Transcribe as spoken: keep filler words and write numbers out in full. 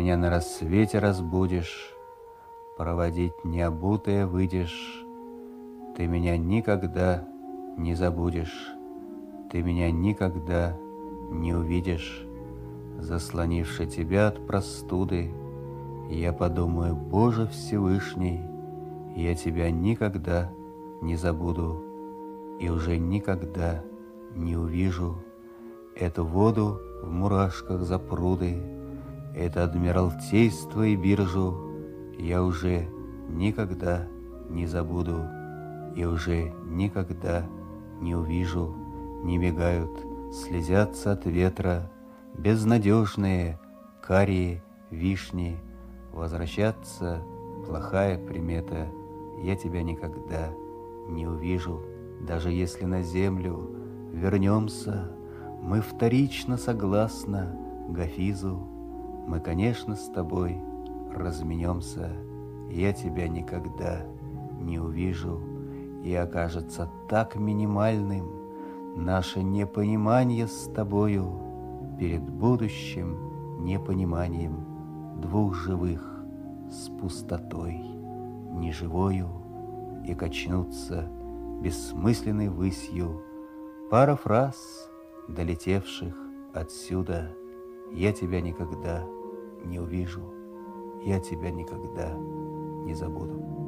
меня на рассвете разбудишь, проводить необутое выйдешь. Ты меня никогда не забудешь, ты меня никогда не увидишь. Заслонивши тебя от простуды, я подумаю: Боже Всевышний, я тебя никогда не забуду и уже никогда не увижу. Эту воду в мурашках запруды, это адмиралтейство и биржу я уже никогда не забуду и уже никогда не увижу. Не мигают, слезятся от ветра безнадежные карие вишни. Возвращаться плохая примета, я тебя никогда не увижу. Даже если на землю вернемся, мы вторично согласно Гафизу, мы, конечно, с тобой разменемся. Я тебя никогда не увижу, и окажется так минимальным наше непонимание с тобою перед будущим непониманием двух живых с пустотой неживою, и качнуться бессмысленной высью пара фраз, долетевших отсюда. Я тебя никогда не увижу, я тебя никогда не забуду.